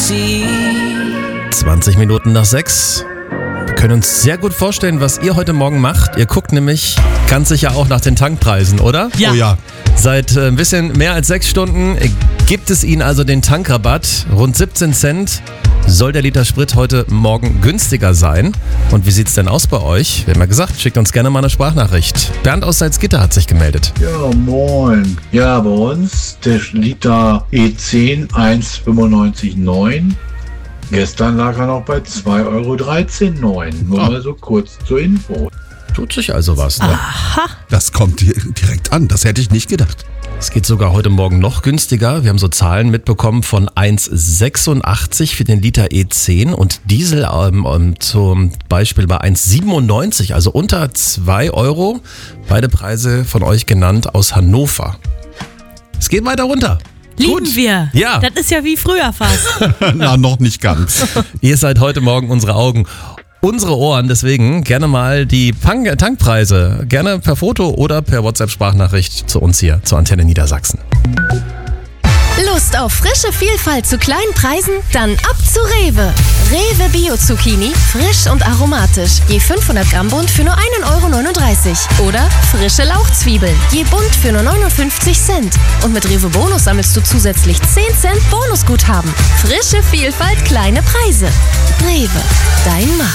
see. 20 Minuten nach 6. Wir können uns sehr gut vorstellen, was ihr heute Morgen macht. Ihr guckt nämlich ganz sicher auch nach den Tankpreisen, oder? Ja. Oh ja. Seit ein bisschen mehr als 6 Stunden gibt es Ihnen also den Tankrabatt. Rund 17 Cent soll der Liter Sprit heute Morgen günstiger sein. Und wie sieht's denn aus bei euch? Wir haben ja gesagt, schickt uns gerne mal eine Sprachnachricht. Bernd aus Salzgitter hat sich gemeldet. Ja, moin. Ja, bei uns der Liter E10 1,95,9. Gestern lag er noch bei 2,13,9 €. Nur mal so kurz zur Info. Tut sich also was, ne? Aha. Das kommt direkt an. Das hätte ich nicht gedacht. Es geht sogar heute Morgen noch günstiger. Wir haben so Zahlen mitbekommen von 1,86 für den Liter E10 und Diesel zum Beispiel bei 1,97, also unter 2 €. Beide Preise von euch genannt aus Hannover. Es geht weiter runter. Lieben wir. Ja. Das ist ja wie früher fast. Na, noch nicht ganz. Ihr seid heute Morgen unsere Augen. Unsere Ohren, deswegen gerne mal die Tankpreise, gerne per Foto oder per WhatsApp-Sprachnachricht zu uns hier, zur Antenne Niedersachsen. Lust auf frische Vielfalt zu kleinen Preisen? Dann ab zu Rewe. Rewe Bio-Zucchini, frisch und aromatisch. Je 500 Gramm Bund für nur 1,39 € Oder frische Lauchzwiebeln, je Bund für nur 59 Cent. Und mit Rewe Bonus sammelst du zusätzlich 10 Cent Bonusguthaben. Frische Vielfalt, kleine Preise. Rewe, dein Markt.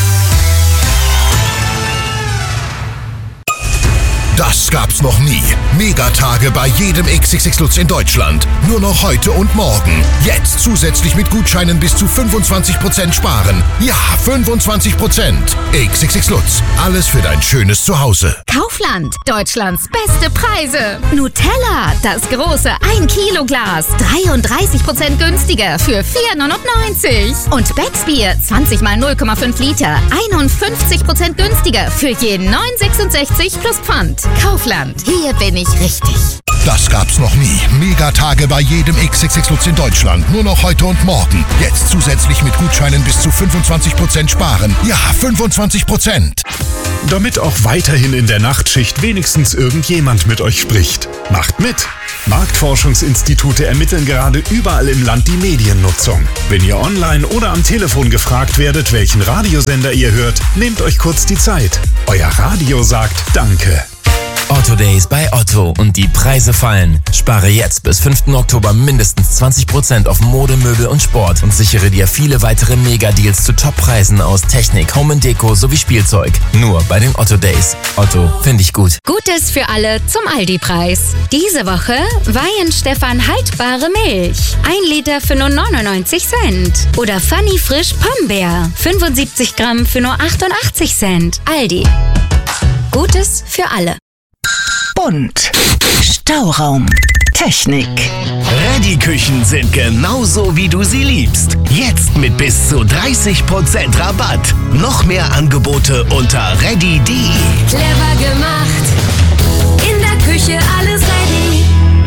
Das gab's noch nie. Megatage bei jedem XXX Lutz in Deutschland. Nur noch heute und morgen. Jetzt zusätzlich mit Gutscheinen bis zu 25% sparen. Ja, 25%. XXX Lutz. Alles für dein schönes Zuhause. Kaufland, Deutschlands beste Preise. Nutella, das große 1 Kilo Glas, 33% günstiger für 4,99 €. Und Becksbier, 20 mal 0,5 Liter, 51% günstiger für je 9,66 € plus Pfand. Kaufland, hier bin ich richtig. Das gab's noch nie. Megatage bei jedem XXX Lutz in Deutschland. Nur noch heute und morgen. Jetzt zusätzlich mit Gutscheinen bis zu 25% sparen. Ja, 25%. Damit auch weiterhin in der Nachtschicht wenigstens irgendjemand mit euch spricht. Macht mit! Marktforschungsinstitute ermitteln gerade überall im Land die Mediennutzung. Wenn ihr online oder am Telefon gefragt werdet, welchen Radiosender ihr hört, nehmt euch kurz die Zeit. Euer Radio sagt Danke. Otto Days bei Otto und die Preise fallen. Spare jetzt bis 5. Oktober mindestens 20% auf Mode, Möbel und Sport und sichere dir viele weitere Mega-Deals zu Top-Preisen aus Technik, Home & Deko sowie Spielzeug. Nur bei den Otto Days. Otto, finde ich gut. Gutes für alle zum Aldi-Preis. Diese Woche Weihenstephan haltbare Milch. 1 Liter für nur 99 Cent. Oder Funny Frisch Pombeer. 75 Gramm für nur 88 Cent. Aldi. Gutes für alle. Bunt. Stauraum. Technik. Ready-Küchen sind genauso, wie du sie liebst. Jetzt mit bis zu 30% Rabatt. Noch mehr Angebote unter ready.de. Clever gemacht. In der Küche alles ready.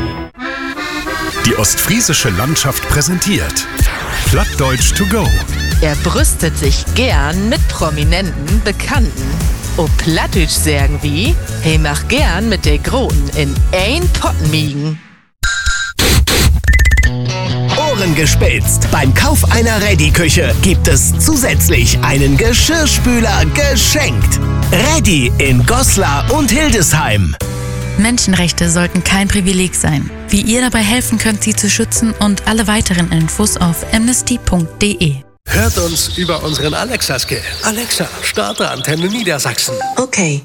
Die ostfriesische Landschaft präsentiert Plattdeutsch to go. Er brüstet sich gern mit prominenten Bekannten. O Plattdeutsch sagen wie, hey mach gern mit der Groten in ein Pott miegen. Ohren gespitzt. Beim Kauf einer Ready-Küche gibt es zusätzlich einen Geschirrspüler geschenkt. Ready in Goslar und Hildesheim. Menschenrechte sollten kein Privileg sein. Wie ihr dabei helfen könnt, sie zu schützen und alle weiteren Infos auf amnesty.de. Hört uns über unseren Alexa-Skill. Alexa, starte Antenne Niedersachsen. Okay.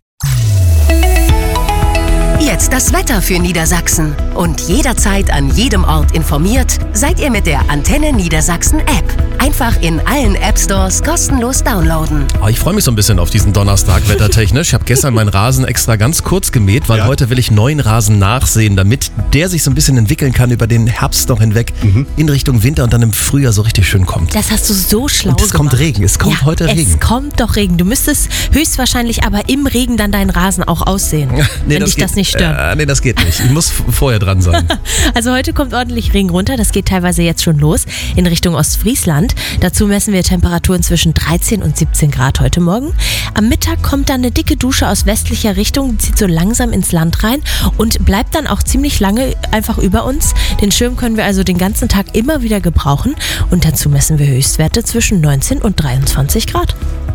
Jetzt das Wetter für Niedersachsen. Und jederzeit an jedem Ort informiert, seid ihr mit der Antenne Niedersachsen App. Einfach in allen App-Stores kostenlos downloaden. Oh, ich freue mich so ein bisschen auf diesen Donnerstag wettertechnisch. Ich habe gestern meinen Rasen extra ganz kurz gemäht, weil heute will ich neuen Rasen nachsehen, damit der sich so ein bisschen entwickeln kann über den Herbst noch hinweg in Richtung Winter und dann im Frühjahr so richtig schön kommt. Das hast du so schlau gemacht. Es kommt Regen, es kommt heute Regen. Es kommt doch Regen. Du müsstest höchstwahrscheinlich aber im Regen dann deinen Rasen auch aussehen, wenn dich das nicht stört. Nee, das geht nicht. Ich muss vorher dran sein. Also heute kommt ordentlich Regen runter. Das geht teilweise jetzt schon los in Richtung Ostfriesland. sind. Dazu messen wir Temperaturen zwischen 13 und 17 Grad heute Morgen. Am Mittag kommt dann eine dicke Dusche aus westlicher Richtung, zieht so langsam ins Land rein und bleibt dann auch ziemlich lange einfach über uns. Den Schirm können wir also den ganzen Tag immer wieder gebrauchen und dazu messen wir Höchstwerte zwischen 19 und 23 Grad.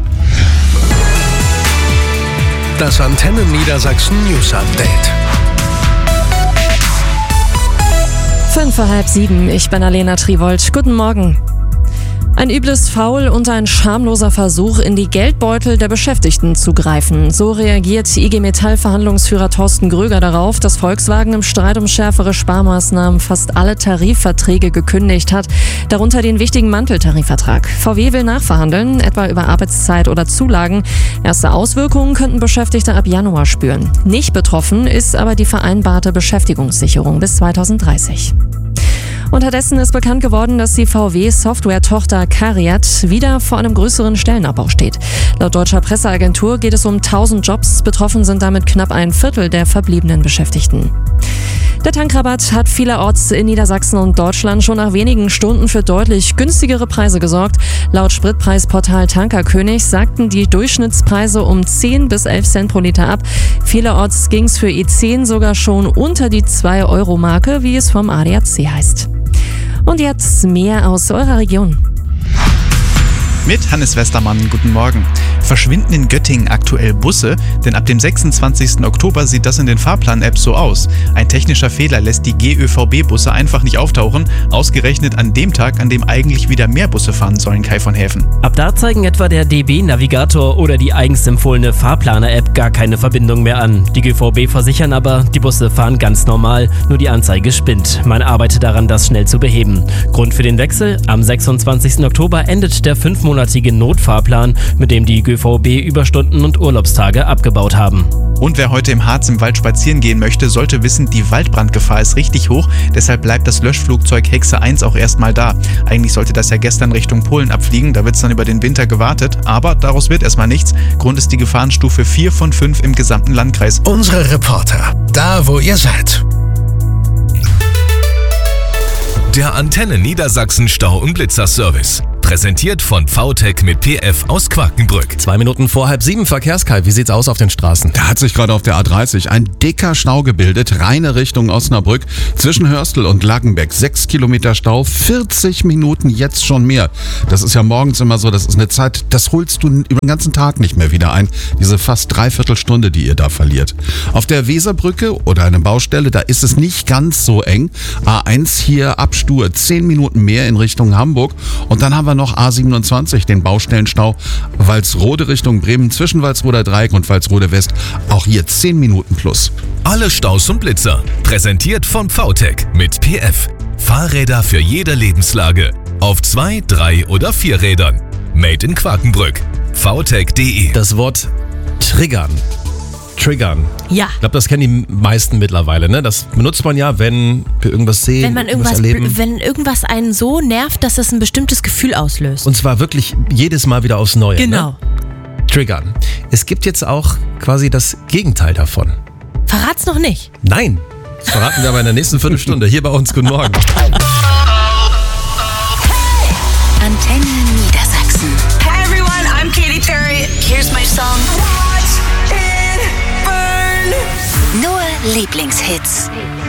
Das Antenne Niedersachsen News Update. 6:05, ich bin Alena Triwold. Guten Morgen. Ein übles Foul und ein schamloser Versuch, in die Geldbeutel der Beschäftigten zu greifen. So reagiert IG Metall-Verhandlungsführer Thorsten Gröger darauf, dass Volkswagen im Streit um schärfere Sparmaßnahmen fast alle Tarifverträge gekündigt hat, darunter den wichtigen Manteltarifvertrag. VW will nachverhandeln, etwa über Arbeitszeit oder Zulagen. Erste Auswirkungen könnten Beschäftigte ab Januar spüren. Nicht betroffen ist aber die vereinbarte Beschäftigungssicherung bis 2030. Unterdessen ist bekannt geworden, dass die VW-Software-Tochter CARIAD wieder vor einem größeren Stellenabbau steht. Laut deutscher Presseagentur geht es um 1000 Jobs. Betroffen sind damit knapp ein Viertel der verbliebenen Beschäftigten. Der Tankrabatt hat vielerorts in Niedersachsen und Deutschland schon nach wenigen Stunden für deutlich günstigere Preise gesorgt. Laut Spritpreisportal Tankerkönig sagten die Durchschnittspreise um 10 bis 11 Cent pro Liter ab. Vielerorts ging es für E10 sogar schon unter die 2-Euro-Marke, wie es vom ADAC heißt. Und jetzt mehr aus eurer Region. Mit Hannes Westermann, guten Morgen. Verschwinden in Göttingen aktuell Busse? Denn ab dem 26. Oktober sieht das in den Fahrplan-Apps so aus. Ein technischer Fehler lässt die GÖVB-Busse einfach nicht auftauchen, ausgerechnet an dem Tag, an dem eigentlich wieder mehr Busse fahren sollen, Kai von Häfen. Ab da zeigen etwa der DB-Navigator oder die eigens empfohlene Fahrplaner-App gar keine Verbindung mehr an. Die GVB versichern aber, die Busse fahren ganz normal, nur die Anzeige spinnt. Man arbeitet daran, das schnell zu beheben. Grund für den Wechsel? Am 26. Oktober endet der 5-monatige Notfahrplan, mit dem die GVB Überstunden und Urlaubstage abgebaut haben. Und wer heute im Harz im Wald spazieren gehen möchte, sollte wissen, die Waldbrandgefahr ist richtig hoch. Deshalb bleibt das Löschflugzeug Hexe 1 auch erstmal da. Eigentlich sollte das ja gestern Richtung Polen abfliegen, da wird es dann über den Winter gewartet. Aber daraus wird erstmal nichts. Grund ist die Gefahrenstufe 4 von 5 im gesamten Landkreis. Unsere Reporter, da wo ihr seid. Der Antenne Niedersachsen Stau- und Blitzerservice. Präsentiert von VTech mit PF aus Quakenbrück. 2 Minuten vor 6:30, Verkehrskai. Wie sieht's aus auf den Straßen? Da hat sich gerade auf der A30 ein dicker Stau gebildet, reine Richtung Osnabrück. Zwischen Hörstel und Laggenbeck 6 Kilometer Stau, 40 Minuten jetzt schon mehr. Das ist ja morgens immer so, das ist eine Zeit, das holst du über den ganzen Tag nicht mehr wieder ein. Diese fast 3/4 Stunde, die ihr da verliert. Auf der Weserbrücke oder einer Baustelle, da ist es nicht ganz so eng. A1 hier Abstur, 10 Minuten mehr in Richtung Hamburg. Und dann haben wir noch A27, den Baustellenstau Walsrode Richtung Bremen zwischen Walsroder Dreieck und Walsrode West. Auch hier 10 Minuten plus. Alle Staus und Blitzer. Präsentiert von VTech mit PF. Fahrräder für jede Lebenslage. Auf 2, 3 oder 4 Rädern. Made in Quakenbrück. VTech.de. Das Wort triggern. Ja. Ich glaube, das kennen die meisten mittlerweile. Ne? Das benutzt man ja, wenn wir irgendwas sehen, wenn man irgendwas erleben. Wenn irgendwas einen so nervt, dass es ein bestimmtes Gefühl auslöst. Und zwar wirklich jedes Mal wieder aufs Neue. Genau. Ne? Triggern. Es gibt jetzt auch quasi das Gegenteil davon. Verrat's noch nicht. Nein. Das verraten wir aber in der nächsten Viertelstunde. Hier bei uns. Guten Morgen. Antenne Niedersachsen. Hey everyone, I'm Katy Perry. Here's my song. Watch it burn. Nur Lieblingshits.